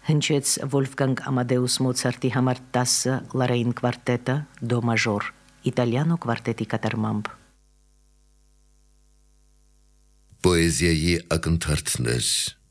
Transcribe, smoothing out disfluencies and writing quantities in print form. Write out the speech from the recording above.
Հնչեց Վոլֆգանգ Ամադեուս Մոցարտի համար 10 լարային կվարտետը դո մաժոր, իտալիանո կվարտետի կատարմամբ։ Պոեզիայի ակնթարթներ